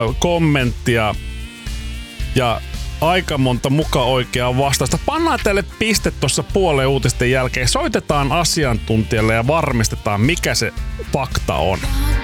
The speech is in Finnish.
kommenttia ja aika monta muka oikeaa vastausta. Pannaan teille piste tuossa puolen uutisten jälkeen. Soitetaan asiantuntijalle ja varmistetaan, mikä se fakta on.